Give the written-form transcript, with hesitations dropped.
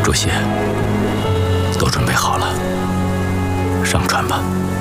这些都准备好了，上船吧。